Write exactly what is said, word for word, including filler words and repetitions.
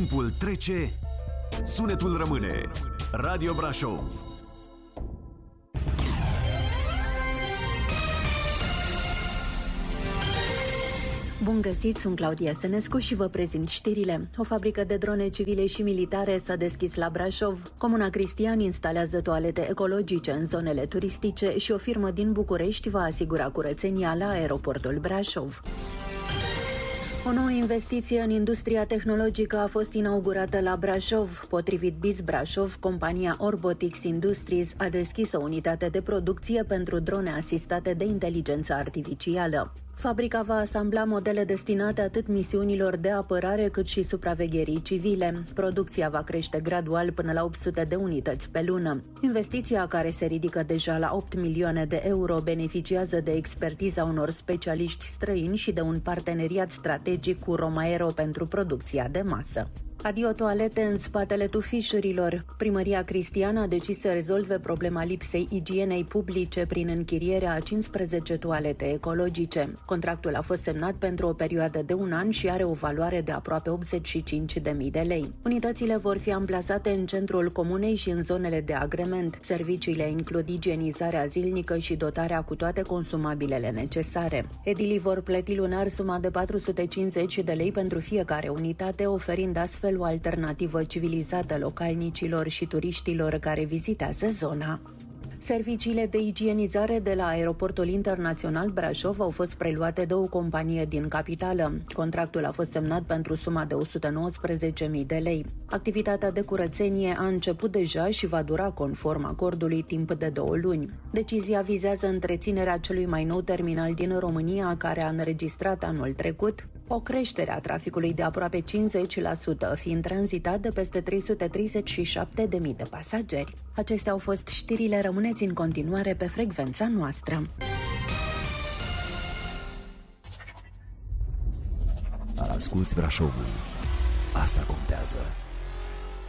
Timpul trece, sunetul rămâne. Radio Brașov. Bun găsit, sunt Claudia Sănescu și vă prezint știrile. O fabrică de drone civile și militare s-a deschis la Brașov. Comuna Cristian instalează toalete ecologice în zonele turistice și o firmă din București va asigura curățenia la aeroportul Brașov. O nouă investiție în industria tehnologică a fost inaugurată la Brașov. Potrivit Biz Brașov, compania Orbotics Industries a deschis o unitate de producție pentru drone asistate de inteligență artificială. Fabrica va asambla modele destinate atât misiunilor de apărare cât și supravegherii civile. Producția va crește gradual până la opt sute de unități pe lună. Investiția, care se ridică deja la opt milioane de euro, beneficiază de expertiza unor specialiști străini și de un parteneriat strategic cu Romaero pentru producția de masă. Adio toalete în spatele tufișurilor. Primăria Cristian a decis să rezolve problema lipsei igienei publice prin închirierea a cincisprezece toalete ecologice. Contractul a fost semnat pentru o perioadă de un an și are o valoare de aproape optzeci și cinci de mii de lei. Unitățile vor fi amplasate în centrul comunei și în zonele de agrement. Serviciile includ igienizarea zilnică și dotarea cu toate consumabilele necesare. Edilii vor plăti lunar suma de patru sute cincizeci de lei pentru fiecare unitate, oferind astfel o alternativă civilizată localnicilor și turiștilor care vizitează zona. Serviciile de igienizare de la Aeroportul Internațional Brașov au fost preluate de o companie din capitală. Contractul a fost semnat pentru suma de o sută nouăsprezece mii de lei. Activitatea de curățenie a început deja și va dura conform acordului timp de două luni. Decizia vizează întreținerea celui mai nou terminal din România, care a înregistrat anul trecut o creștere a traficului de aproape cincizeci la sută, fiind tranzitat de peste trei sute treizeci și șapte de mii de pasageri. Acestea au fost știrile, rămâneți în continuare pe frecvența noastră. Asculți Brașovul. Asta contează.